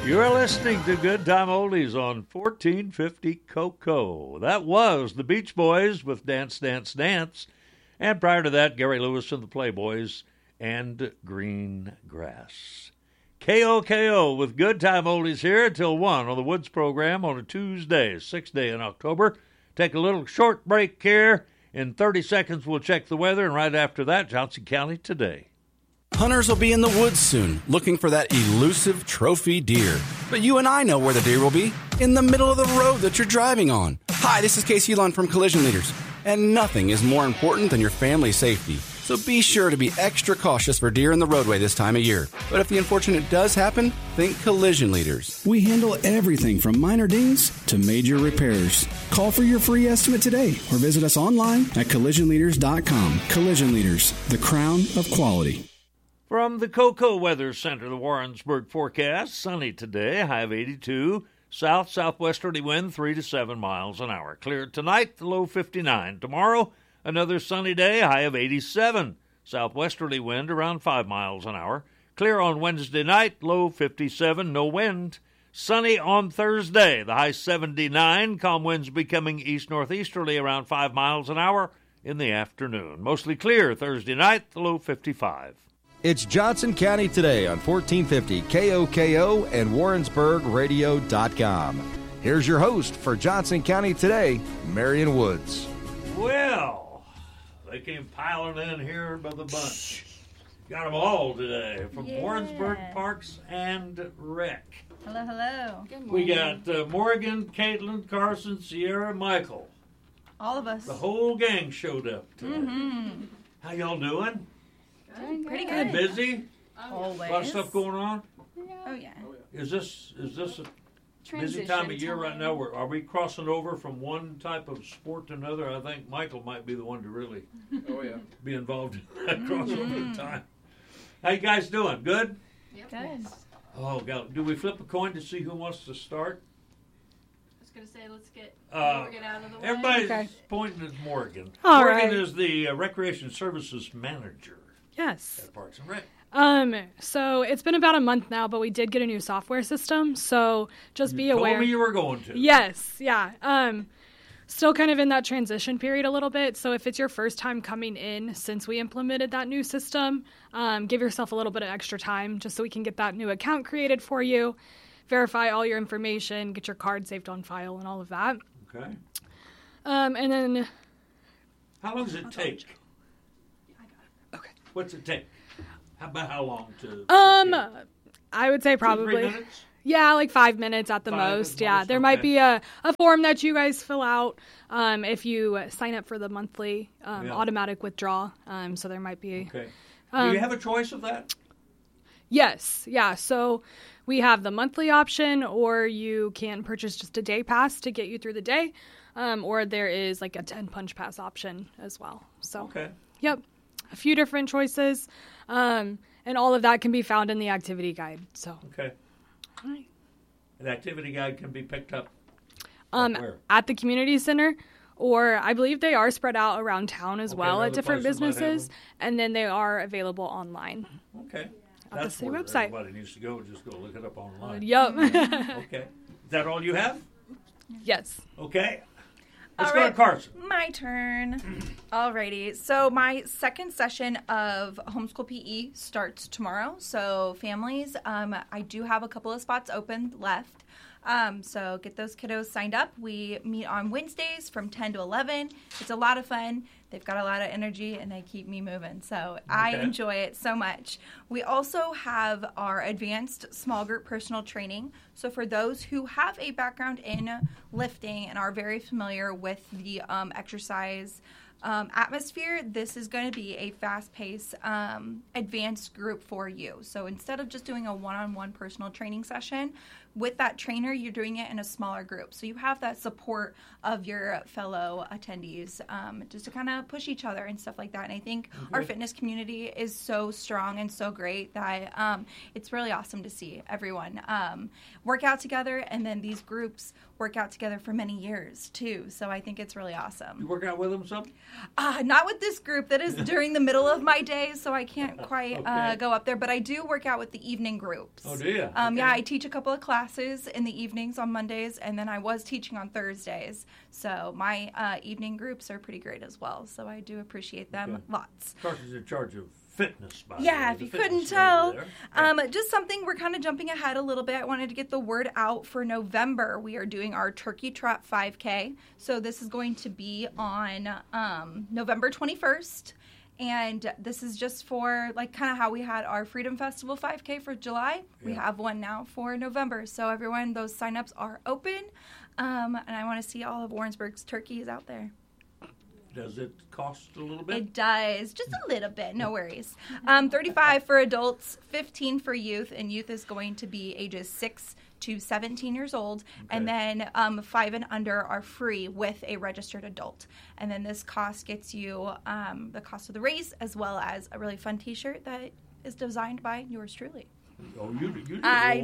You're listening to Good Time Oldies on 1450 Coco. That was the Beach Boys with Dance, Dance, Dance. And prior to that, Gary Lewis and the Playboys and Green Grass. KOKO with Good Time Oldies here until 1 on the Woods program on a Tuesday, 6th day in October. Take a little short break here. In 30 seconds, we'll check the weather. And right after that, Johnson County Today. Hunters will be in the woods soon, looking for that elusive trophy deer. But you and I know where the deer will be, in the middle of the road that you're driving on. Hi, this is Casey Lund from Collision Leaders. And nothing is more important than your family's safety. So be sure to be extra cautious for deer in the roadway this time of year. But if the unfortunate does happen, think Collision Leaders. We handle everything from minor dings to major repairs. Call for your free estimate today or visit us online at collisionleaders.com. Collision Leaders, the crown of quality. From the Cocoa Weather Center, the Warrensburg forecast, sunny today, high of 82, southwesterly wind 3 to 7 miles an hour. Clear tonight, the low 59. Tomorrow, another sunny day, high of 87, southwesterly wind around 5 miles an hour. Clear on Wednesday night, low 57, no wind. Sunny on Thursday, the high 79, calm winds becoming east-northeasterly around 5 miles an hour in the afternoon. Mostly clear Thursday night, the low 55. It's Johnson County Today on 1450 KOKO and WarrensburgRadio.com. Here's your host for Johnson County Today, Marion Woods. Well, they came piling in here by the bunch. Got them all today from Warrensburg Parks and Rec. Hello, hello. Good morning. We got Morgan, Caitlin, Carson, Sierra, Michael. All of us. The whole gang showed up today. Mm-hmm. How y'all doing? Pretty good. Busy? Always. A lot of stuff going on? Oh, yeah. Is this a busy Transition time of year right now? Are we crossing over from one type of sport to another? I think Michael might be the one to really be involved in that crossover time. How you guys doing? Good? Yep. Good. Oh, God. Do we flip a coin to see who wants to start? I was going to say, let's get Morgan out of the way. Everybody's pointing at Morgan. All Morgan right. is the Recreation Services Manager Yes. at Parks and Rec. So it's been about a month now, but we did get a new software system. So just be aware. Told me you were going to. Yes. Yeah. Still kind of in that transition period a little bit. So if it's your first time coming in since we implemented that new system, give yourself a little bit of extra time just so we can get that new account created for you, verify all your information, get your card saved on file and all of that. Okay. And then... How long does it take? Okay. What's it take? How long to? I would say 2-3 probably... minutes? Yeah, like 5 minutes at the 5 at most. the Yeah, most, there okay. might be a form that you guys fill out if you sign up for the monthly automatic withdrawal. So there might be... Okay. Do you have a choice of that? Yes, yeah. So we have the monthly option, or you can purchase just a day pass to get you through the day, or there is like a 10 punch pass option as well. So, Okay. Yep, a few different choices, and all of that can be found in the activity guide. So, Okay. all right. An activity guide can be picked up. Where? At the community center, or I believe they are spread out around town as Okay, well other at different places might have businesses, them. and then they are available online. Okay. At the That's same where website. everybody needs to go. Just go look it up online. Yep. Okay. Is that all you have? Yes. Okay. Let's All go to right. Carson. My turn. Alrighty. So my second session of Homeschool PE starts tomorrow. So families, I do have a couple of spots open left. So get those kiddos signed up. We meet on Wednesdays from 10 to 11. It's a lot of fun. They've got a lot of energy, and they keep me moving. So I Okay. enjoy it so much. We also have our advanced small group personal training. So for those who have a background in lifting and are very familiar with the exercise atmosphere, this is going to be a fast-paced advanced group for you. So instead of just doing a one-on-one personal training session, with that trainer, you're doing it in a smaller group. So you have that support of your fellow attendees just to kind of push each other and stuff like that. And I think our fitness community is so strong and so great that it's really awesome to see everyone work out together, and then these groups work out together for many years too. So I think it's really awesome. You work out with them some? Not with this group. That is during the middle of my day, so I can't quite go up there. But I do work out with the evening groups. Oh, do you? Yeah, I teach a couple of classes in the evenings on Mondays, and then I was teaching on Thursdays. So my evening groups are pretty great as well. So I do appreciate them lots. Carter's in charge of fitness, by the Yeah, way, if you fitness couldn't lady tell. there. Just something, we're kind of jumping ahead a little bit. I wanted to get the word out for November. We are doing our Turkey Trot 5K. So this is going to be on November 21st. And this is just for, like, kind of how we had our Freedom Festival 5K for July. We have one now for November. So everyone, those signups are open. And I want to see all of Warrensburg's turkeys out there. Does it cost a little bit? It does. Just a little bit. No worries. $35 for adults, $15 for youth, and youth is going to be ages 6 to 17 years old. Okay. And then 5 and under are free with a registered adult. And then this cost gets you the cost of the race as well as a really fun T-shirt that is designed by yours truly. Oh, you do?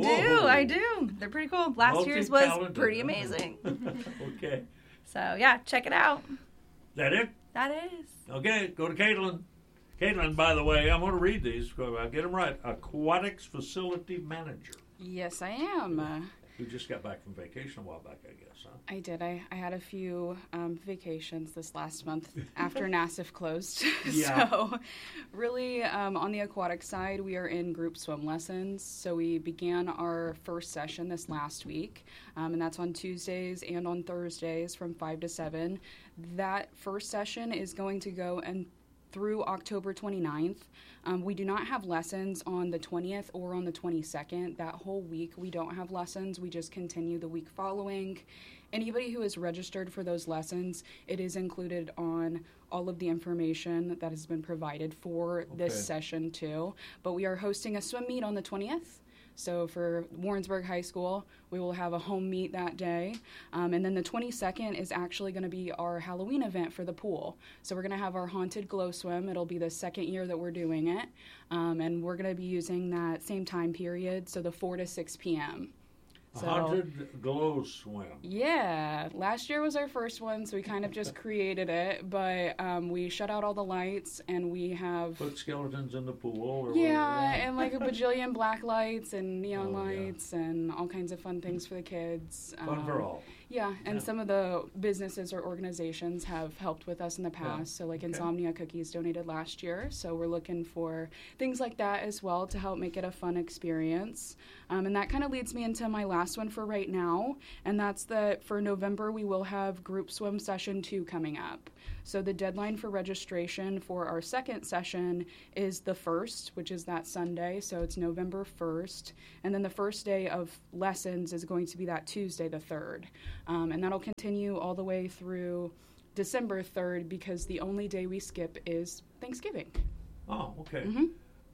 I do. They're pretty cool. Last year's was pretty amazing. Okay. So, yeah, check it out. Is that it? That is. Okay, go to Caitlin. Caitlin, by the way, I'm going to read these because I get them right. Aquatics Facility Manager. Yes, I am. You just got back from vacation a while back, I guess, huh? I did. I had a few vacations this last month after NASIF closed. Yeah. So really, on the aquatic side, we are in group swim lessons. So we began our first session this last week, and that's on Tuesdays and on Thursdays from 5 to 7. That first session is going to go through October 29th. We do not have lessons on the 20th or on the 22nd. That whole week we don't have lessons. We just continue the week following. Anybody who is registered for those lessons, it is included on all of the information that has been provided for this session too. But we are hosting a swim meet on the 20th. So for Warrensburg High School, we will have a home meet that day. And then the 22nd is actually going to be our Halloween event for the pool. So we're going to have our Haunted Glow Swim. It'll be the second year that we're doing it. And we're going to be using that same time period, so the 4 to 6 p.m. So, Haunted Glow Swim. Yeah. Last year was our first one, so we kind of just created it. But we shut out all the lights, and we have... Put skeletons in the pool? Or yeah, and like a bajillion black lights and neon lights and all kinds of fun things for the kids. Fun for all. Yeah, and some of the businesses or organizations have helped with us in the past. So like Insomnia Cookies donated last year. So we're looking for things like that as well to help make it a fun experience. And that kind of leads me into my last one for right now. And that's that for November, we will have Group Swim Session 2 coming up. So the deadline for registration for our second session is the 1st, which is that Sunday. So it's November 1st. And then the first day of lessons is going to be that Tuesday, the 3rd. And that'll continue all the way through December 3rd because the only day we skip is Thanksgiving. Oh, okay. Mm-hmm.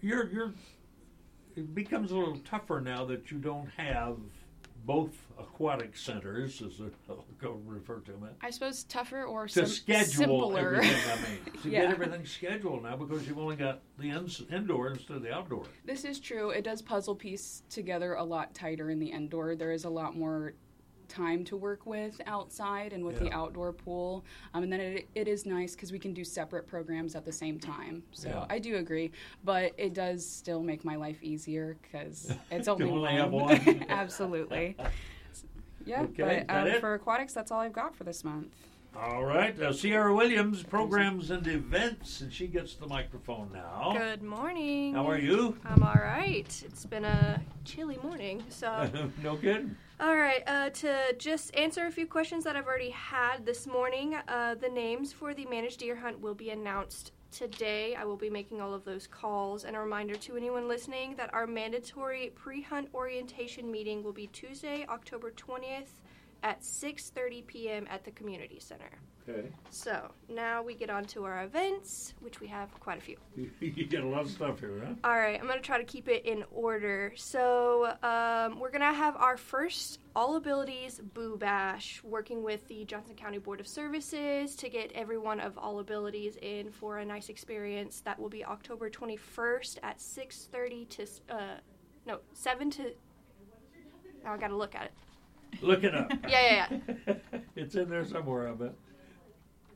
It becomes a little tougher now that you don't have both aquatic centers, as I'll go refer to them. I suppose tougher or to schedule simpler. everything, I mean. To get everything scheduled now because you've only got the indoor instead of the outdoor. This is true. It does puzzle piece together a lot tighter in the indoor. There is a lot more time to work with outside and with the outdoor pool. And then it is nice because we can do separate programs at the same time. So I do agree. But it does still make my life easier because it's only one. Have one. Absolutely. Yeah, okay, but for aquatics, that's all I've got for this month. All right. Sierra Williams, programs and events, and she gets the microphone now. Good morning. How are you? I'm all right. It's been a chilly morning, so. No kidding. All right. To just answer a few questions that I've already had this morning, the names for the managed deer hunt will be announced today. I will be making all of those calls. And a reminder to anyone listening that our mandatory pre-hunt orientation meeting will be Tuesday, October 20th at 6:30 p.m. at the community center. Okay. So now we get on to our events, which we have quite a few. You get a lot of stuff here, huh? All right, I'm going to try to keep it in order. So we're going to have our first All Abilities Boo Bash, working with the Johnson County Board of Services to get everyone of All Abilities in for a nice experience. That will be October 21st at 6:30 to, 7 to, now I got to look at it. Look it up. Yeah. It's in there somewhere, I bet.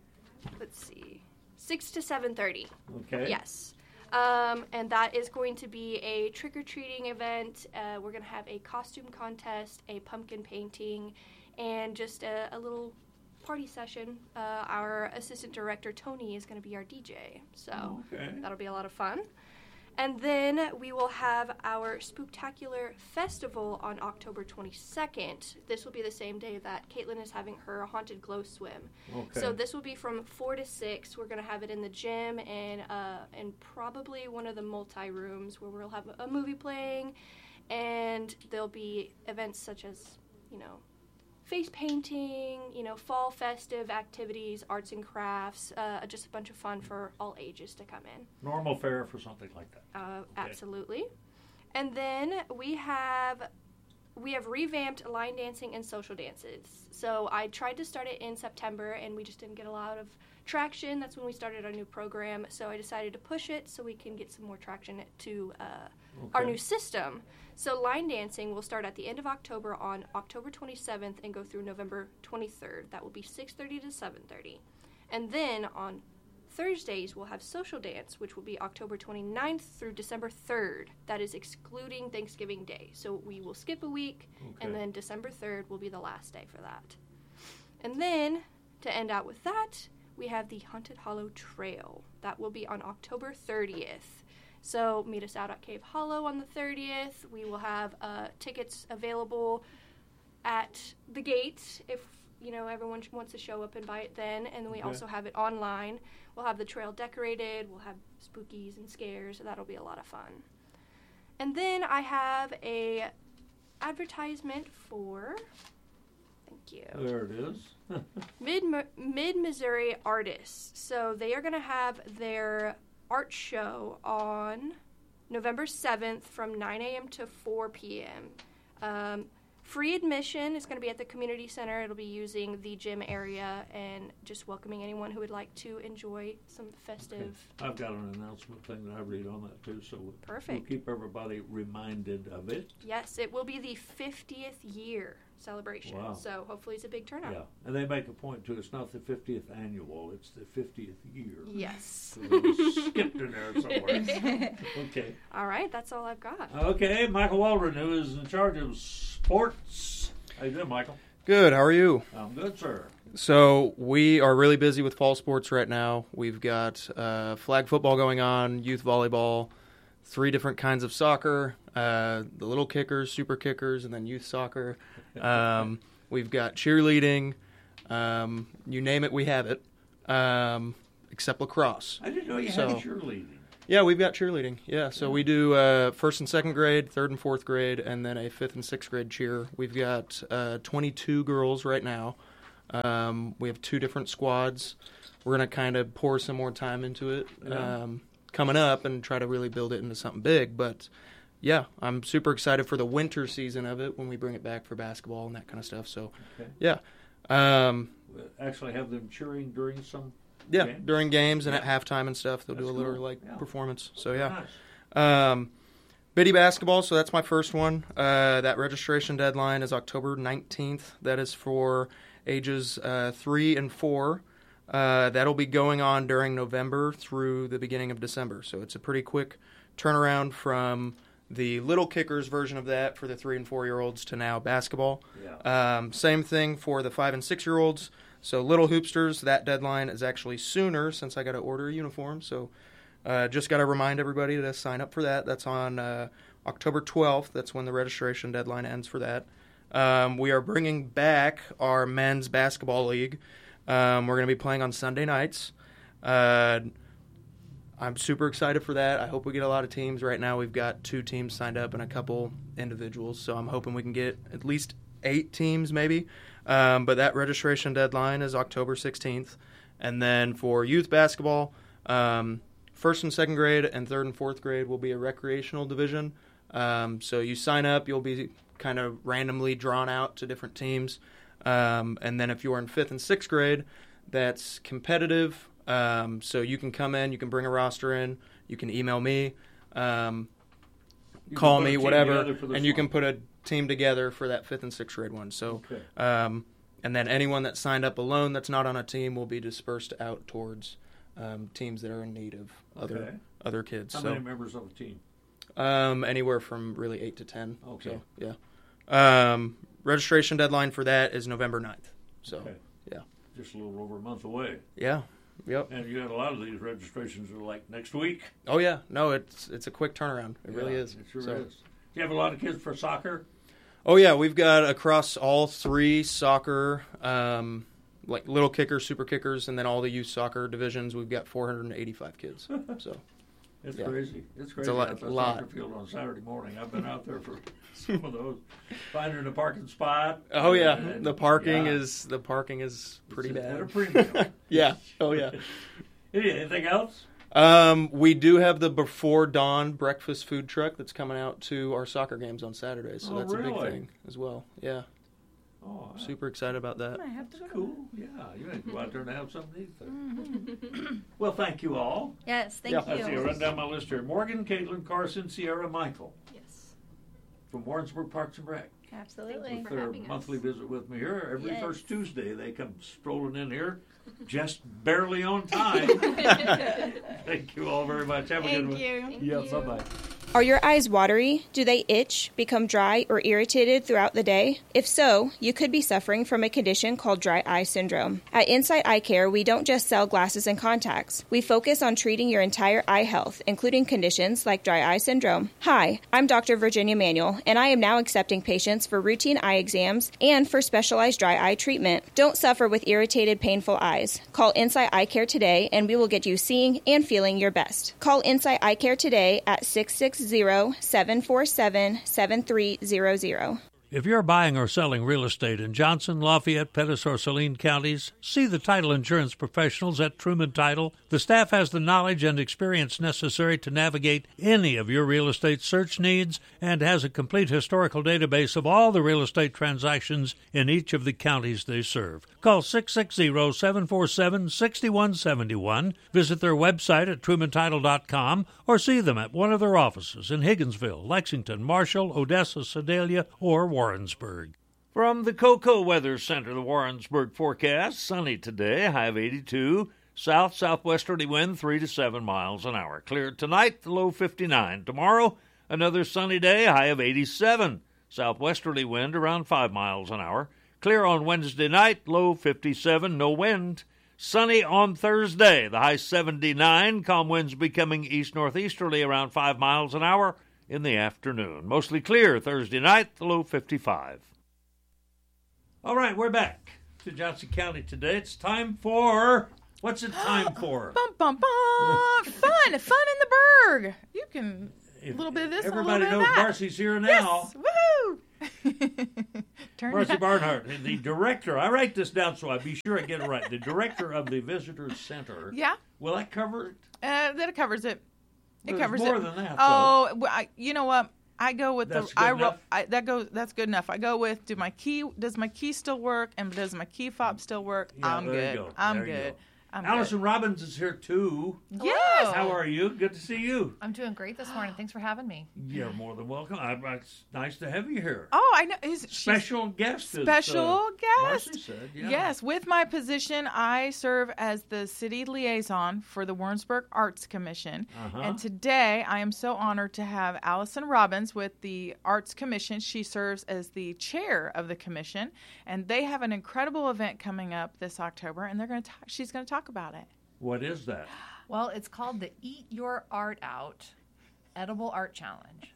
let's see, 6 to 7:30. Okay. Yes. And that is going to be a trick-or-treating event. We're going to have a costume contest, a pumpkin painting, and just a little party session. Our assistant director, Tony, is going to be our DJ. So that'll be a lot of fun. And then we will have our Spooktacular Festival on October 22nd. This will be the same day that Caitlin is having her Haunted Glow Swim. Okay. So this will be from 4 to 6. We're going to have it in the gym and probably one of the multi-rooms where we'll have a movie playing. And there'll be events such as, face painting, fall festive activities, arts and crafts, just a bunch of fun for all ages to come in. Normal fare for something like that. Okay. Absolutely. And then we have revamped line dancing and social dances. So I tried to start it in September, and we just didn't get a lot of traction. That's when we started our new program. So I decided to push it so we can get some more traction to our new system. So line dancing will start at the end of October on October 27th and go through November 23rd. That will be 6:30 to 7:30. And then on Thursdays, we'll have social dance, which will be October 29th through December 3rd. That is excluding Thanksgiving Day. So we will skip a week, and then December 3rd will be the last day for that. And then, to end out with that, we have the Haunted Hollow Trail. That will be on October 30th. So meet us out at Cave Hollow on the 30th. We will have tickets available at the gate if everyone wants to show up and buy it then. And then we also have it online. We'll have the trail decorated. We'll have spookies and scares. So that'll be a lot of fun. And then I have a advertisement for. Thank you. There it is. Mid-Missouri Artists. So they are going to have their art show on November 7th from 9 a.m. to 4 p.m. Free admission is going to be at the community center. It'll be using the gym area and just welcoming anyone who would like to enjoy some festive. Okay. I've got an announcement thing that I read on that too, so Perfect. We'll keep everybody reminded of it. Yes, it will be the 50th year celebration. Wow. So hopefully it's a big turnout. Yeah, and they make a point too. It's not the 50th annual; it's the 50th year. Yes. So skipped in there somewhere. Okay. All right, that's all I've got. Okay, Michael Waldron, who is in charge of sports. How you doing, Michael? Good. How are you? I'm good, sir. So we are really busy with fall sports right now. We've got flag football going on, youth volleyball, 3 different kinds of soccer, the little kickers, super kickers, and then youth soccer. We've got cheerleading. You name it, we have it, except lacrosse. I didn't know you had cheerleading. Yeah, we've got cheerleading. Yeah, so we do 1st and 2nd grade, 3rd and 4th grade, and then a 5th and 6th grade cheer. We've got 22 girls right now. We have 2 different squads. We're going to kind of pour some more time into it coming up and try to really build it into something big. But, yeah, I'm super excited for the winter season of it when we bring it back for basketball and that kind of stuff. So, yeah. We'll actually have them cheering during some games? During games and at halftime and stuff. They'll do a little, performance. So, yeah. Nice. Biddy basketball, so that's my first one. That registration deadline is October 19th. That is for ages 3 and 4. That'll be going on during November through the beginning of December. So it's a pretty quick turnaround from the Little Kickers version of that for the 3 and 4-year-olds to now basketball. Yeah. Same thing for the 5 and 6-year-olds. So Little Hoopsters, that deadline is actually sooner since I got to order a uniform. So just got to remind everybody to sign up for that. That's on October 12th. That's when the registration deadline ends for that. We are bringing back our men's basketball league. We're going to be playing on Sunday nights. I'm super excited for that. I hope we get a lot of teams. Right now we've got 2 teams signed up and a couple individuals, so I'm hoping we can get at least 8 teams maybe. But that registration deadline is October 16th. And then for youth basketball, 1st and 2nd grade and 3rd and 4th grade will be a recreational division. So you sign up, you'll be kind of randomly drawn out to different teams. And then if you're in 5th and 6th grade, that's competitive. So you can come in, you can bring a roster in, you can email me, call me, whatever, and you can put a team together for that 5th and 6th grade one. So And then anyone that signed up alone that's not on a team will be dispersed out towards teams that are in need of other kids. How many members of the team? Anywhere from really 8 to 10. Okay. So, yeah. Registration deadline for that is November 9th. So, yeah. Just a little over a month away. Yeah. Yep. And you had a lot of these registrations are like next week. Oh, yeah. No, it's a quick turnaround. It really is. It sure is. Do you have a lot of kids for soccer? Oh, yeah. We've got across all 3 soccer, like little kickers, super kickers, and then all the youth soccer divisions, we've got 485 kids. So It's crazy. It's crazy. It's a lot. At the soccer field on Saturday morning. I've been out there for some of those. Finding a parking spot. Oh yeah, the parking is pretty bad. At a premium. Yeah. Oh yeah. Anything else? We do have the Before Dawn breakfast food truck that's coming out to our soccer games on Saturdays, so that's a big thing as well. Yeah. Oh, super excited about that. I have to go. Cool. Yeah, you may go out there and have something to eat. Well, thank you all. Yes, thank you. Let's see, I'll run down my list here. Morgan, Caitlin, Carson, Sierra, Michael. Yes. From Warrensburg Parks and Rec. Absolutely. For their monthly visit with me here. Every first Tuesday they come strolling in here, just barely on time. Thank you all very much. Have a good one. Thank Yeah, you. bye-bye. Are your eyes watery? Do they itch, become dry, or irritated throughout the day? If so, you could be suffering from a condition called dry eye syndrome. At Insight Eye Care, we don't just sell glasses and contacts. We focus on treating your entire eye health, including conditions like dry eye syndrome. Hi, I'm Dr. Virginia Manuel, and I am now accepting patients for routine eye exams and for specialized dry eye treatment. Don't suffer with irritated, painful eyes. Call Insight Eye Care today, and we will get you seeing and feeling your best. Call Insight Eye Care today at 660-747-7300. If you're buying or selling real estate in Johnson, Lafayette, Pettis, or Saline counties, see the title insurance professionals at Truman Title. The staff has the knowledge and experience necessary to navigate any of your real estate search needs and has a complete historical database of all the real estate transactions in each of the counties they serve. Call 660-747-6171, visit their website at trumantitle.com, or see them at one of their offices in Higginsville, Lexington, Marshall, Odessa, Sedalia, or Warrensburg. From the Cocoa Weather Center, the Warrensburg forecast, sunny today, high of 82, southwesterly wind 3 to 7 miles an hour. Clear tonight, the low 59. Tomorrow, another sunny day, high of 87, southwesterly wind around 5 miles an hour. Clear on Wednesday night, low 57, no wind. Sunny on Thursday, the high 79, calm winds becoming east-northeasterly around 5 miles an hour in the afternoon. Mostly clear Thursday night, the low 55. All right, we're back to Johnson County today. It's time for... What's it time for? Bum, bum, bum. Fun in the Berg. You can... A little bit of this, everybody a little knows bit of that. Marcy's here now. Yes, woohoo! Marcy Barnhart, the director. I write this down so I be sure I get it right. The director of the Visitor Center. Yeah. Will that cover it? That covers it. It covers more it. Than that. Oh, well, you know what? I go with that's that's good enough. I go with does my key still work, and does my key fob still work? Yeah, I'm good. I'm good. Allison Robbins is here too. Yes. How are you? Good to see you. I'm doing great this morning. Thanks for having me. You're more than welcome. It's nice to have you here. Oh, I know. Special guest. Special guest. Marcy said, yeah. Yes. With my position, I serve as the city liaison for the Warrensburg Arts Commission. And today, I am so honored to have Allison Robbins with the Arts Commission. She serves as the chair of the commission, and they have an incredible event coming up this October, and she's going to talk about it. What is that? Well, it's called the Eat Your Art Out Edible Art Challenge.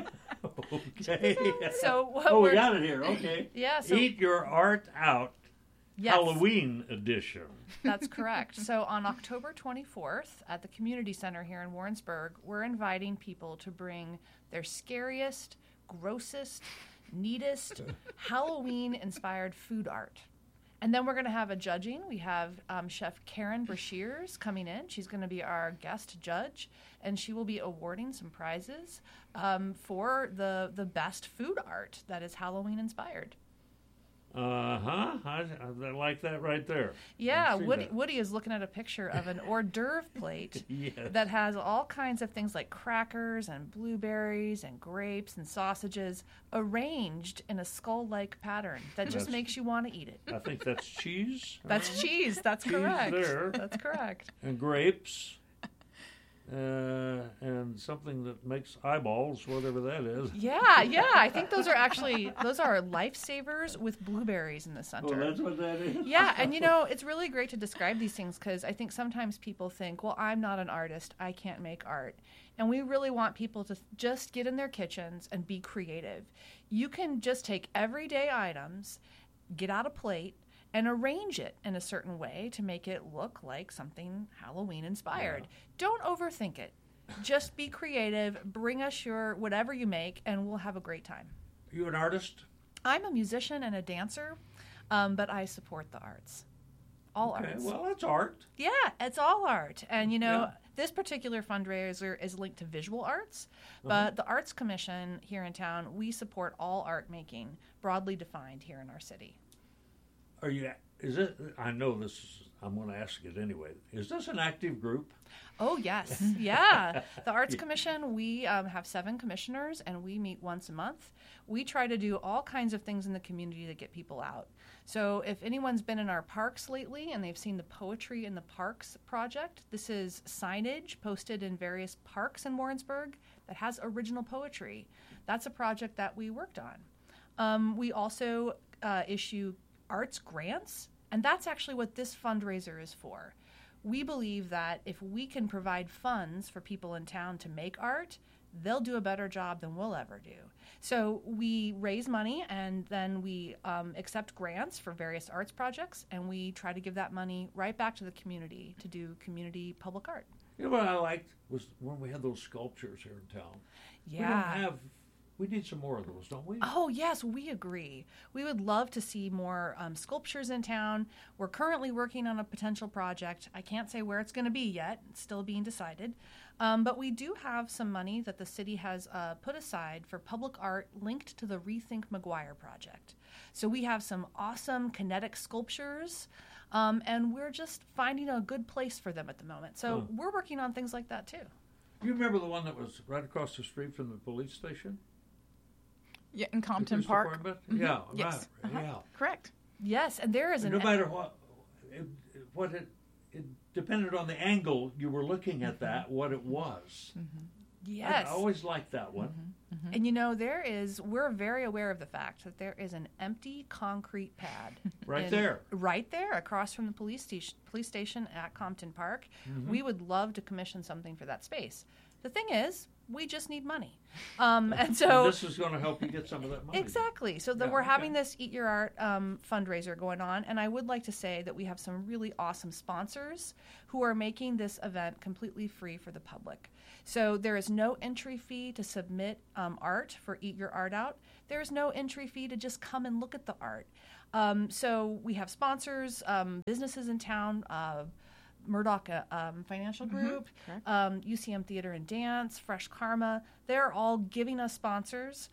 Okay. So we got it here. Okay. Yeah. So, Eat Your Art Out. Yes. Halloween edition. That's correct. So on October 24th at the Community Center here in Warrensburg, we're inviting people to bring their scariest, grossest, neatest Halloween-inspired food art. And then we're going to have a judging. We have Chef Karen Brashears coming in. She's going to be our guest judge, and she will be awarding some prizes for the best food art that is Halloween-inspired. I like that right there. Yeah, Woody is looking at a picture of an hors d'oeuvre plate Yes. that has all kinds of things like crackers and blueberries and grapes and sausages arranged in a skull-like pattern that just makes you want to eat it. I think that's cheese. That's cheese. That's correct. There. That's correct. And grapes. And something that makes eyeballs, whatever that is. Yeah. I think those are lifesavers with blueberries in the center. Oh, that's what that is? Yeah, and it's really great to describe these things because I think sometimes people think, well, I'm not an artist. I can't make art. And we really want people to just get in their kitchens and be creative. You can just take everyday items, get out a plate, and arrange it in a certain way to make it look like something Halloween inspired. Yeah. Don't overthink it. Just be creative, bring us your whatever you make, and we'll have a great time. Are you an artist? I'm a musician and a dancer, but I support the arts. All arts. Well, that's art. Yeah, it's all art. And, this particular fundraiser is linked to visual arts, but the Arts Commission here in town, we support all art making, broadly defined here in our city. I know this, I'm going to ask it anyway. Is this an active group? Oh, yes. Yeah. The Arts Commission, we have 7 commissioners, and we meet once a month. We try to do all kinds of things in the community to get people out. So if anyone's been in our parks lately and they've seen the Poetry in the Parks project, this is signage posted in various parks in Warrensburg that has original poetry. That's a project that we worked on. We also issue arts grants, and that's actually what this fundraiser is for. We believe that if we can provide funds for people in town to make art, they'll do a better job than we'll ever do. So we raise money, and then we accept grants for various arts projects, and we try to give that money right back to the community to do community public art. You know what I liked was when we had those sculptures here in town. Yeah. We need some more of those, don't we? Oh, yes, we agree. We would love to see more sculptures in town. We're currently working on a potential project. I can't say where it's going to be yet. It's still being decided. But we do have some money that the city has put aside for public art linked to the Rethink McGuire project. So we have some awesome kinetic sculptures, and we're just finding a good place for them at the moment. So we're working on things like that, too. You remember the one that was right across the street from the police station? Yeah, in Compton Park. Mm-hmm. Yeah, yes. Right. Yeah. Correct. Yes, and there is no matter what it depended on the angle you were looking at that, what it was. Mm-hmm. Yes. I always liked that one. Mm-hmm. And we're very aware of the fact that there is an empty concrete pad. Right there across from the police station at Compton Park. Mm-hmm. We would love to commission something for that space. The thing is, we just need money. And so this is going to help you get some of that money. Exactly. So we're having this Eat Your Art fundraiser going on, and I would like to say that we have some really awesome sponsors who are making this event completely free for the public. So there is no entry fee to submit art for Eat Your Art Out. There is no entry fee to just come and look at the art. So we have sponsors, businesses in town, Murdoch Financial Group, UCM Theater and Dance, Fresh Karma. They're all giving us sponsorships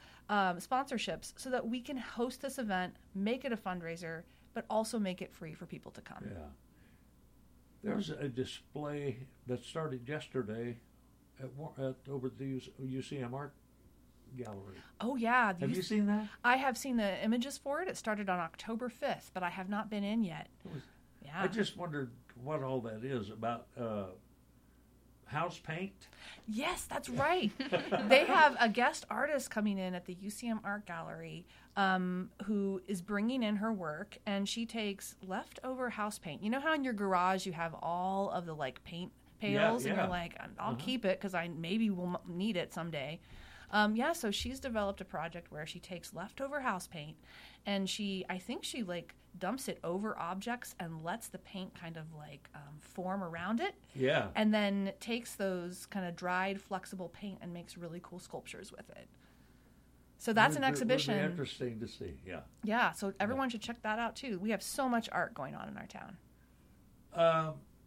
so that we can host this event, make it a fundraiser, but also make it free for people to come. Yeah. There's a display that started yesterday over at the UCM Art Gallery. Oh, yeah. Have you seen that? I have seen the images for it. It started on October 5th, but I have not been in yet. I just wondered what all that is about house paint. Yes, that's right. They have a guest artist coming in at the UCM Art Gallery who is bringing in her work, and she takes leftover house paint. You know how in your garage you have all of the paint pails, and you're like, I'll keep it because I maybe will need it someday. So she's developed a project where she takes leftover house paint, and I think she dumps it over objects and lets the paint kind of form around it. Yeah. And then takes those kind of dried, flexible paint and makes really cool sculptures with it. So that's an exhibition. Would be interesting to see, yeah. Yeah, so everyone should check that out too. We have so much art going on in our town.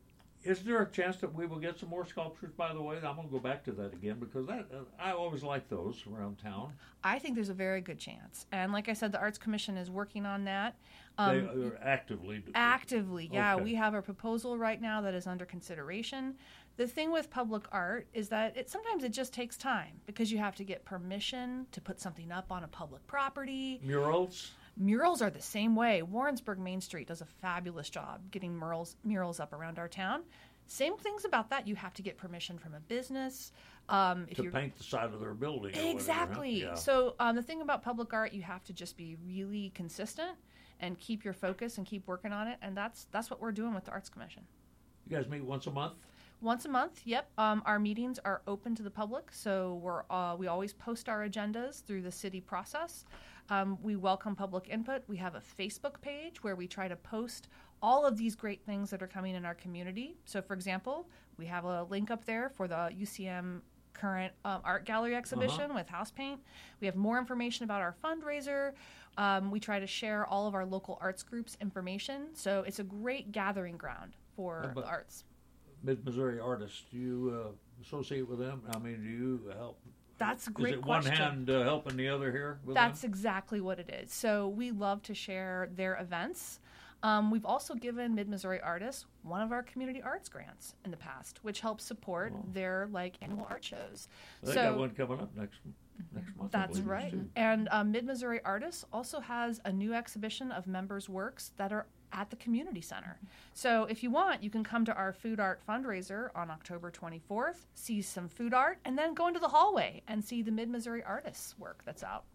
Is there a chance that we will get some more sculptures, by the way? I'm going to go back to that again because I always like those around town. I think there's a very good chance. And like I said, the Arts Commission is working on that. They're actively. Actively, yeah. Okay. We have a proposal right now that is under consideration. The thing with public art is that sometimes it just takes time because you have to get permission to put something up on a public property. Murals? Murals are the same way. Warrensburg Main Street does a fabulous job getting murals up around our town. Same things about that. You have to get permission from a business. To paint the side of their building. Exactly. Or whatever, huh? So the thing about public art, you have to just be really consistent and keep your focus and keep working on it. And that's what we're doing with the Arts Commission. You guys meet once a month? Once a month, yep. Our meetings are open to the public, so we always post our agendas through the city process. We welcome public input. We have a Facebook page where we try to post all of these great things that are coming in our community. So, for example, we have a link up there for the UCM current art gallery exhibition with house paint. We have more information about our fundraiser. We try to share all of our local arts groups' information. So it's a great gathering ground for the arts. Mid-Missouri Artists, do you associate with them? I mean, do you help? That's a great question. Is it question. one hand helping the other here with That's them? exactly what it is. So we love to share their events. We've also given Mid-Missouri Artists one of our community arts grants in the past, which helps support their annual art shows. They got one coming up next month. That's right. And Mid-Missouri Artists also has a new exhibition of members' works that are at the community center. So if you want, you can come to our food art fundraiser on October 24th, see some food art, and then go into the hallway and see the Mid-Missouri Artists' work that's out.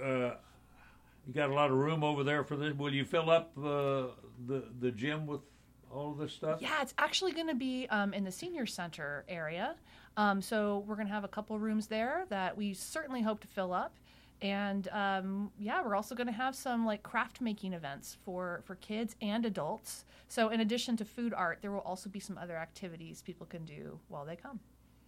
You got a lot of room over there for this. Will you fill up the gym with all of this stuff? Yeah, it's actually going to be in the senior center area. So we're going to have a couple rooms there that we certainly hope to fill up. And we're also going to have some craft making events for kids and adults. So in addition to food art, there will also be some other activities people can do while they come.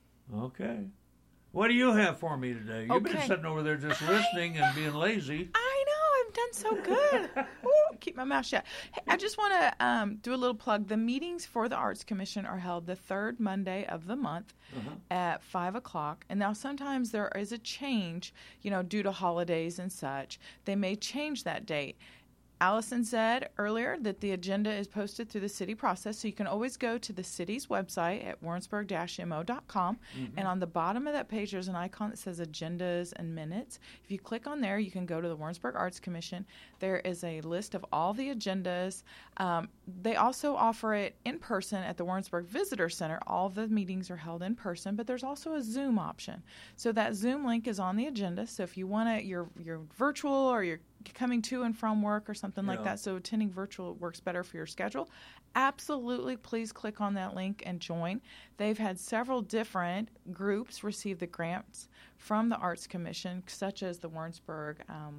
Okay. What do you have for me today? You've been sitting over there just listening and being lazy. I know. I've done so good. Ooh, keep my mouth shut. Hey, I just want to do a little plug. The meetings for the Arts Commission are held the third Monday of the month at 5 o'clock. And now sometimes there is a change, due to holidays and such. They may change that date. Allison said earlier that the agenda is posted through the city process, so you can always go to the city's website at warrensburg-mo.com, and on the bottom of that page there's an icon that says Agendas and Minutes. If you click on there, you can go to the Warrensburg Arts Commission. There is a list of all the agendas. They also offer it in person at the Warrensburg Visitor Center. All the meetings are held in person, but there's also a Zoom option. So that Zoom link is on the agenda, so if you want to, you're virtual or you're coming to and from work or something like that, so attending virtual works better for your schedule, absolutely please click on that link and join. They've had several different groups receive the grants from the Arts Commission, such as the Warrensburg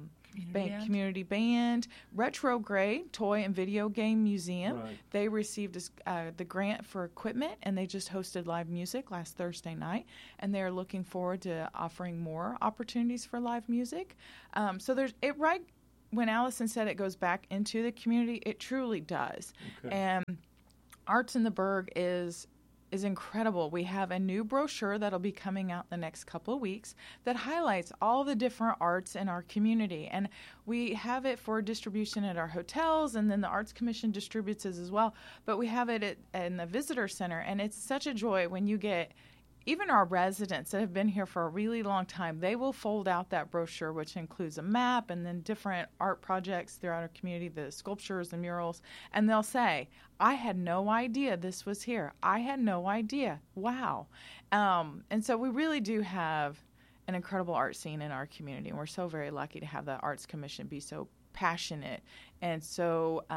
Community Band, Retrograde Toy and Video Game Museum. Right. They received the grant for equipment, and they just hosted live music last Thursday night, and they're looking forward to offering more opportunities for live music. So there's it right. When Allison said it goes back into the community, it truly does. Okay. And Arts in the Burg is incredible. We have a new brochure that'll be coming out the next couple of weeks that highlights all the different arts in our community. And we have it for distribution at our hotels, and then the Arts Commission distributes it as well. But we have it in the visitor center, and it's such a joy when you get even our residents that have been here for a really long time. They will fold out that brochure, which includes a map and then different art projects throughout our community, the sculptures and murals, and they'll say, I had no idea this was here. I had no idea. Wow. And so we really do have an incredible art scene in our community, and we're so very lucky to have the Arts Commission be so passionate and so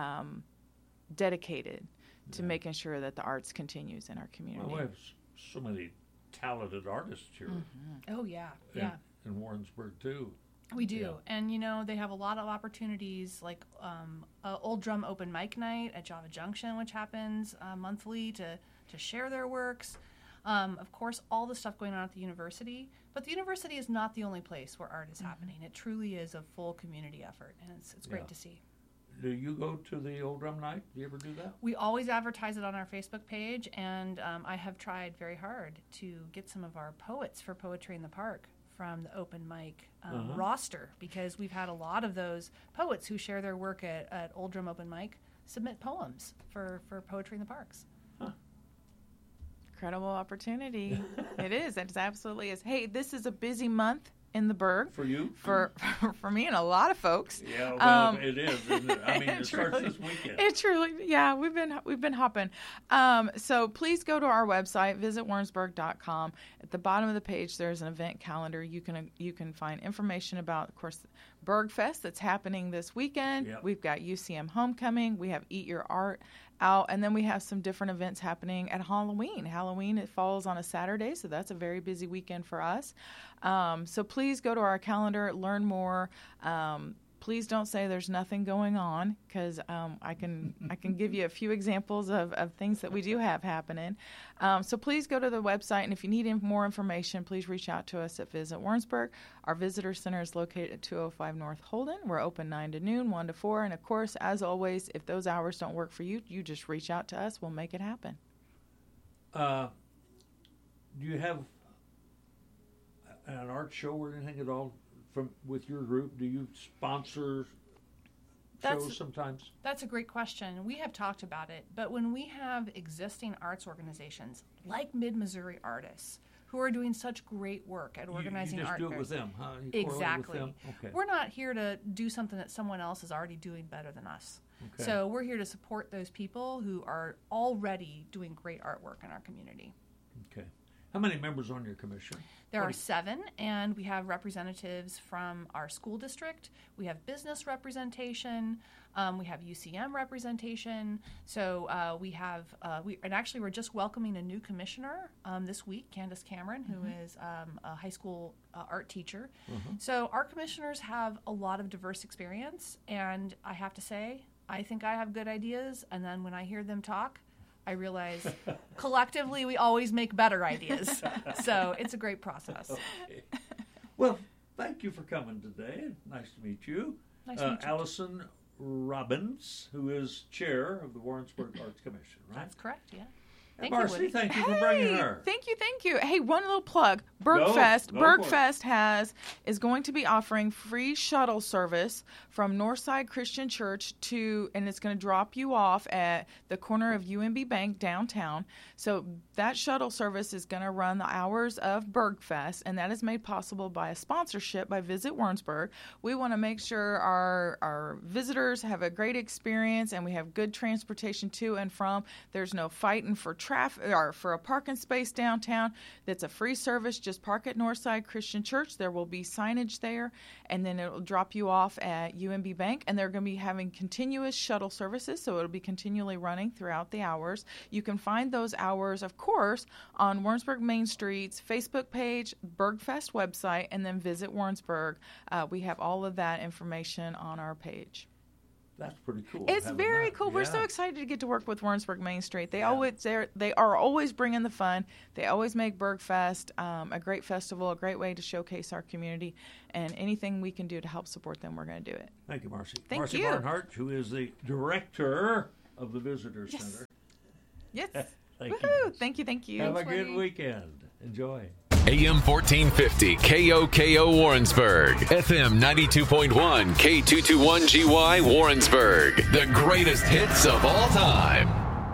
dedicated to making sure that the arts continues in our community. Well, we have so many talented artists here. Oh, yeah. In Warrensburg, too. We do. And, they have a lot of opportunities like Old Drum Open Mic Night at Java Junction, which happens monthly to share their works. Of course, all the stuff going on at the university. But the university is not the only place where art is happening. It truly is a full community effort, and it's great to see. Do you go to the Old Drum Night? Do you ever do that? We always advertise it on our Facebook page, and I have tried very hard to get some of our poets for Poetry in the Park from the open mic roster, because we've had a lot of those poets who share their work at Old Drum Open Mic submit poems for Poetry in the Parks. Huh. Incredible opportunity. It is. It absolutely is. Hey, this is a busy month in the Burg. For you? For me and a lot of folks. Yeah, well, it is, isn't it? I mean, it starts this weekend. It truly, yeah, we've been hopping. So please go to our website, visit Warrensburg.com. At the bottom of the page, there's an event calendar. You can find information about, of course, Burg Fest that's happening this weekend. Yep. We've got UCM Homecoming. We have Eat Your Art out, and then we have some different events happening at Halloween. It falls on a Saturday, so that's a very busy weekend for us. So please go to our calendar, learn more. Please don't say there's nothing going on, because I can give you a few examples of things that we do have happening. So please go to the website, and if you need more information, please reach out to us at Visit Warrensburg. Our visitor center is located at 205 North Holden. We're open 9 to noon, 1 to 4, and of course, as always, if those hours don't work for you, you just reach out to us. We'll make it happen. Do you have an art show or anything at all with your group? Do you sponsor shows sometimes? That's a great question. We have talked about it, but when we have existing arts organizations like Mid-Missouri Artists who are doing such great work at organizing art fairs. You just do it with them, huh? You exactly. With them? Okay. We're not here to do something that someone else is already doing better than us. Okay. So we're here to support those people who are already doing great artwork in our community. Okay. How many members on your commission? There are 7, and we have representatives from our school district. We have business representation. We have UCM representation. So we have, and actually we're just welcoming a new commissioner this week, Candace Cameron, who is a high school art teacher. So our commissioners have a lot of diverse experience, and I have to say, I think I have good ideas, and then when I hear them talk, I realize collectively we always make better ideas. So it's a great process. Okay. Well, thank you for coming today. Nice to meet you. Nice to meet you. Allison Robbins, who is chair of the Warrensburg Arts Commission, right? That's correct, yeah. Marcy, thank you for bringing her. Thank you. Hey, one little plug. Bergfest is going to be offering free shuttle service from Northside Christian Church and it's going to drop you off at the corner of UMB Bank downtown. So that shuttle service is going to run the hours of Bergfest, and that is made possible by a sponsorship by Visit Warrensburg. We want to make sure our visitors have a great experience, and we have good transportation to and from. There's no fighting for traffic or for a parking space downtown. That's a free service. Just park at Northside Christian Church. There will be signage there, and then it will drop you off at UMB Bank, and they're going to be having continuous shuttle services, so it'll be continually running throughout the hours. You can find those hours, of course, on Warrensburg Main Street's Facebook page, Bergfest website, and then Visit Warrensburg. We have all of that information on our page. That's pretty cool. It's very cool. Yeah. We're so excited to get to work with Warrensburg Main Street. They are always bringing the fun. They always make Bergfest a great festival, a great way to showcase our community, and anything we can do to help support them, we're going to do it. Thank you, Marcy. Thank you. Marcy Barnhart, who is the director of the Visitor Center. Yes. Thank you. Thank you. Have a good weekend. Enjoy. AM 1450 KOKO Warrensburg, FM 92.1 K221GY Warrensburg, the greatest hits of all time.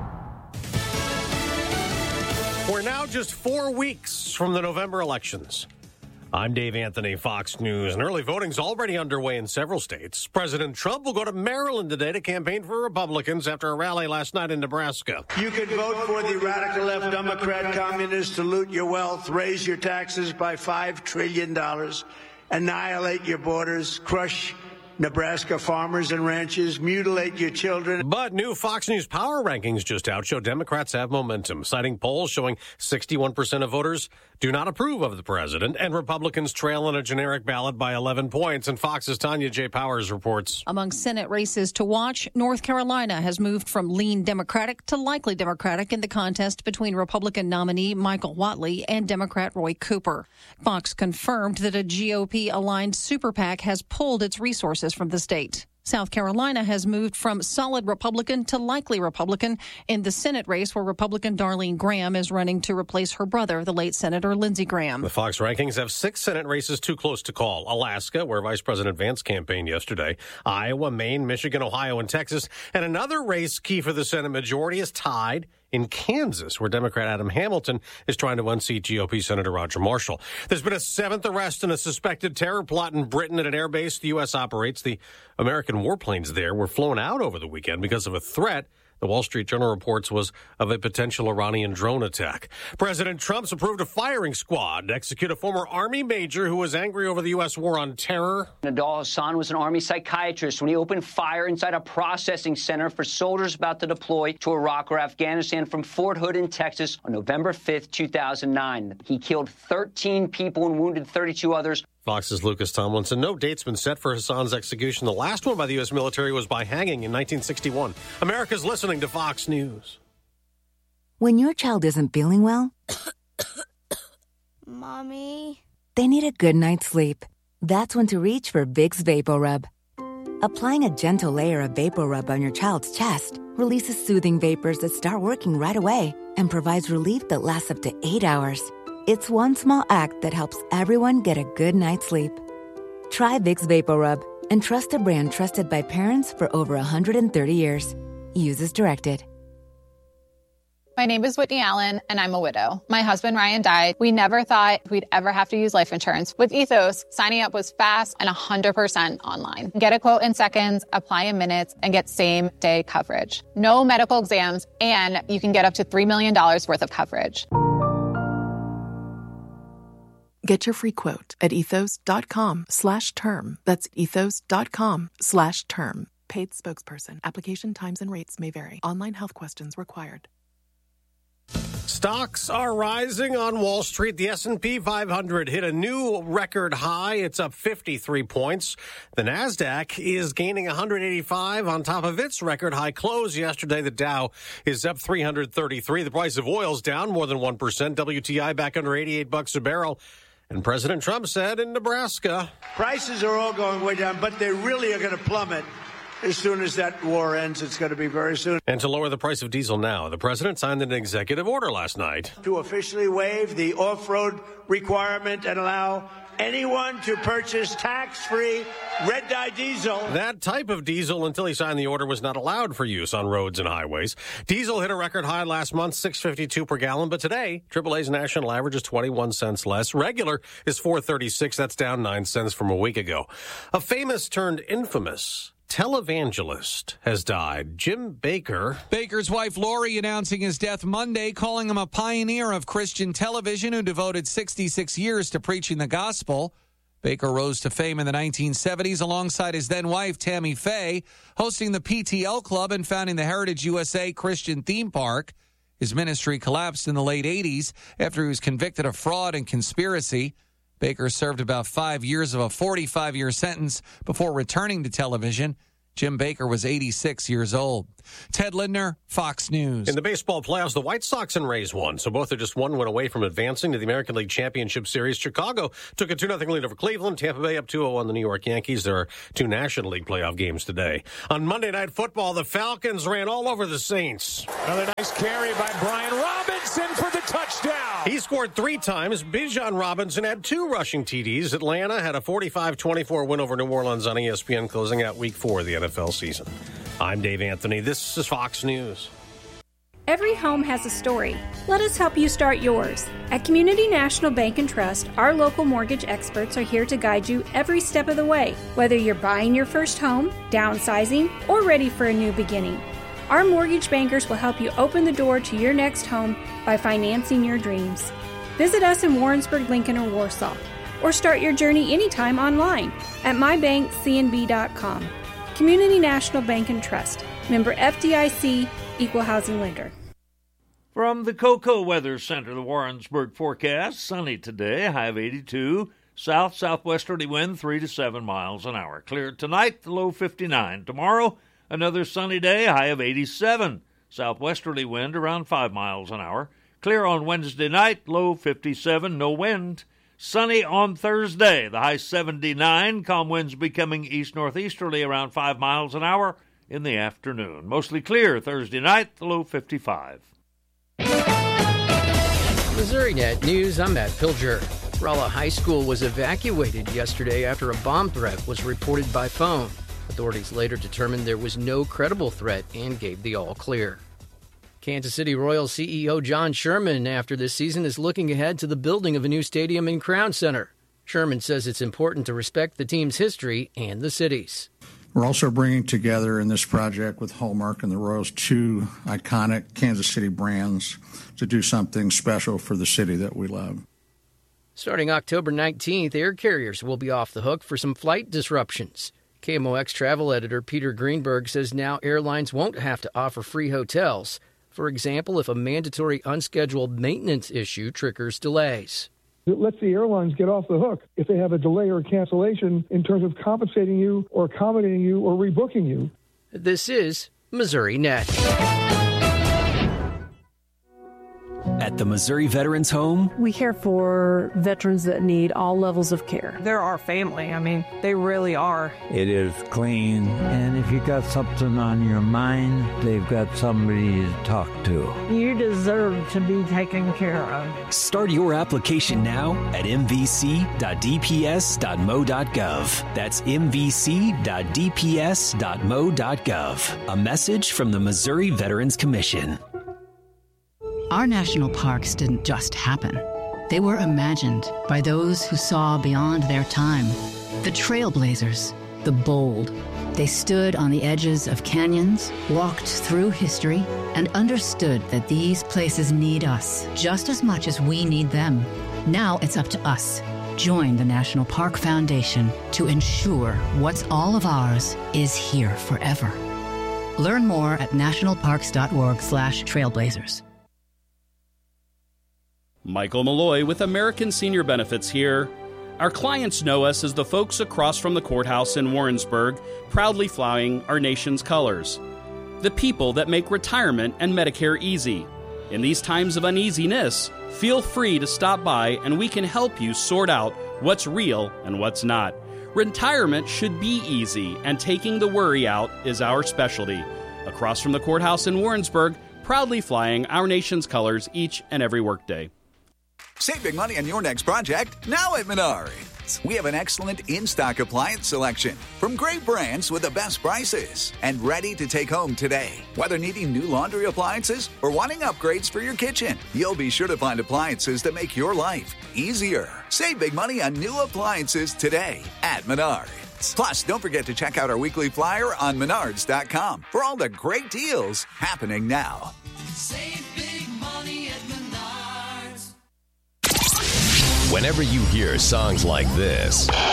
We're now just 4 weeks from the November elections. I'm Dave Anthony, Fox News, and early voting's already underway in several states. President Trump will go to Maryland today to campaign for Republicans after a rally last night in Nebraska. You can vote for the radical left Democrat communists to loot your wealth, raise your taxes by $5 trillion, annihilate your borders, crush Nebraska farmers and ranchers, mutilate your children. But new Fox News Power rankings just out show Democrats have momentum, citing polls showing 61% of voters do not approve of the president, and Republicans trail in a generic ballot by 11 points. And Fox's Tanya J. Powers reports. Among Senate races to watch, North Carolina has moved from lean Democratic to likely Democratic in the contest between Republican nominee Michael Whatley and Democrat Roy Cooper. Fox confirmed that a GOP-aligned super PAC has pulled its resources from the state. South Carolina has moved from solid Republican to likely Republican in the Senate race, where Republican Darlene Graham is running to replace her brother, the late Senator Lindsey Graham. The Fox rankings have 6 Senate races too close to call. Alaska, where Vice President Vance campaigned yesterday. Iowa, Maine, Michigan, Ohio, and Texas. And another race key for the Senate majority is tied in Kansas, where Democrat Adam Hamilton is trying to unseat GOP Senator Roger Marshall. There's been a 7th arrest in a suspected terror plot in Britain at an air base the U.S. operates. The American warplanes there were flown out over the weekend because of a threat, the Wall Street Journal reports, was of a potential Iranian drone attack. President Trump's approved a firing squad to execute a former Army major who was angry over the U.S. war on terror. Nadal Hassan was an Army psychiatrist when he opened fire inside a processing center for soldiers about to deploy to Iraq or Afghanistan from Fort Hood in Texas on November 5th, 2009. He killed 13 people and wounded 32 others. Fox's Lucas Tomlinson. No date's been set for Hassan's execution. The last one by the U.S. military was by hanging in 1961. America's listening to Fox News. When your child isn't feeling well, Mommy, they need a good night's sleep. That's when to reach for Vicks VapoRub. Applying a gentle layer of VapoRub on your child's chest releases soothing vapors that start working right away and provides relief that lasts up to 8 hours. It's one small act that helps everyone get a good night's sleep. Try Vicks VapoRub and trust a brand trusted by parents for over 130 years. Use as directed. My name is Whitney Allen, and I'm a widow. My husband, Ryan, died. We never thought we'd ever have to use life insurance. With Ethos, signing up was fast and 100% online. Get a quote in seconds, apply in minutes, and get same-day coverage. No medical exams, and you can get up to $3 million worth of coverage. Get your free quote at ethos.com/term. That's ethos.com/term. Paid spokesperson. Application times and rates may vary. Online health questions required. Stocks are rising on Wall Street. The S&P 500 hit a new record high. It's up 53 points. The Nasdaq is gaining 185 on top of its record high close yesterday. The Dow is up 333. The price of oil's down more than 1%. WTI back under $88 a barrel. And President Trump said in Nebraska, prices are all going way down, but they really are going to plummet as soon as that war ends. It's going to be very soon. And to lower the price of diesel now, the president signed an executive order last night to officially waive the off-road requirement and allow anyone to purchase tax-free red-dye diesel. That type of diesel, until he signed the order, was not allowed for use on roads and highways. Diesel hit a record high last month, $6.52 per gallon, but today, AAA's national average is 21 cents less. Regular is $4.36. That's down 9 cents from a week ago. A famous turned infamous televangelist has died. Jim Bakker. Baker's wife Lori announcing his death Monday, calling him a pioneer of Christian television who devoted 66 years to preaching the gospel. Baker rose to fame in the 1970s alongside his then-wife Tammy Faye, hosting the PTL Club and founding the Heritage USA Christian Theme Park. His ministry collapsed in the late 80s after he was convicted of fraud and conspiracy. Baker served about 5 years of a 45-year sentence before returning to television. Jim Bakker was 86 years old. Ted Lindner, Fox News. In the baseball playoffs, the White Sox and Rays won, so both are just one win away from advancing to the American League Championship Series. Chicago took a 2-0 lead over Cleveland. Tampa Bay up 2-0 on the New York Yankees. There are 2 National League playoff games today. On Monday Night Football, the Falcons ran all over the Saints. Another nice carry by Brian Robinson for the touchdown. He scored 3 times. Bijan Robinson had 2 rushing TDs. Atlanta had a 45-24 win over New Orleans on ESPN, closing out Week 4 of the NFL season. I'm Dave Anthony. This is Fox News. Every home has a story. Let us help you start yours. At Community National Bank and Trust, our local mortgage experts are here to guide you every step of the way, whether you're buying your first home, downsizing, or ready for a new beginning. Our mortgage bankers will help you open the door to your next home by financing your dreams. Visit us in Warrensburg, Lincoln, or Warsaw, or start your journey anytime online at mybankcnb.com. Community National Bank and Trust. Member FDIC, Equal Housing Lender. From the Cocoa Weather Center, the Warrensburg forecast, sunny today, high of 82. South-southwesterly wind 3 to 7 miles an hour. Clear tonight, the low 59. Tomorrow, another sunny day, high of 87. Southwesterly wind around 5 miles an hour. Clear on Wednesday night, low 57, no wind. Sunny on Thursday. The high 79. Calm winds becoming east-northeasterly around 5 miles an hour in the afternoon. Mostly clear Thursday night, the low 55. MissouriNet News, I'm Matt Pilger. Rolla High School was evacuated yesterday after a bomb threat was reported by phone. Authorities later determined there was no credible threat and gave the all clear. Kansas City Royals CEO John Sherman, after this season, is looking ahead to the building of a new stadium in Crown Center. Sherman says it's important to respect the team's history and the city's. We're also bringing together in this project with Hallmark and the Royals 2 iconic Kansas City brands to do something special for the city that we love. Starting October 19th, air carriers will be off the hook for some flight disruptions. KMOX travel editor Peter Greenberg says now airlines won't have to offer free hotels. For example, if a mandatory unscheduled maintenance issue triggers delays. It lets the airlines get off the hook if they have a delay or a cancellation in terms of compensating you or accommodating you or rebooking you. This is MissouriNet. At the Missouri Veterans Home, we care for veterans that need all levels of care. They're our family. I mean, they really are. It is clean, and if you got something on your mind, they've got somebody to talk to. You deserve to be taken care of. Start your application now at mvc.dps.mo.gov. That's mvc.dps.mo.gov. A message from the Missouri Veterans Commission. Our national parks didn't just happen. They were imagined by those who saw beyond their time. The trailblazers, the bold. They stood on the edges of canyons, walked through history, and understood that these places need us just as much as we need them. Now it's up to us. Join the National Park Foundation to ensure what's all of ours is here forever. Learn more at nationalparks.org/trailblazers. Michael Malloy with American Senior Benefits here. Our clients know us as the folks across from the courthouse in Warrensburg, proudly flying our nation's colors. The people that make retirement and Medicare easy. In these times of uneasiness, feel free to stop by and we can help you sort out what's real and what's not. Retirement should be easy, and taking the worry out is our specialty. Across from the courthouse in Warrensburg, proudly flying our nation's colors each and every workday. Save big money on your next project now at Menards. We have an excellent in-stock appliance selection from great brands with the best prices and ready to take home today. Whether needing new laundry appliances or wanting upgrades for your kitchen, you'll be sure to find appliances that make your life easier. Save big money on new appliances today at Menards. Plus, don't forget to check out our weekly flyer on Menards.com for all the great deals happening now. Save big money at Menards. Whenever you hear songs like this,